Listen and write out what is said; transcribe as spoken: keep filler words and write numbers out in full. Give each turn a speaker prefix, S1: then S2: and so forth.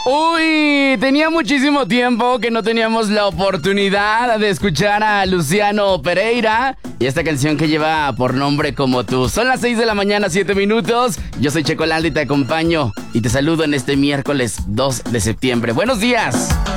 S1: Uy, tenía muchísimo tiempo que no teníamos la oportunidad de escuchar a Luciano Pereira y esta canción que lleva por nombre Como Tú. Son las seis de la mañana, siete minutos. Yo soy Checo Landa y te acompaño y te saludo en este miércoles dos de septiembre. ¡Buenos días!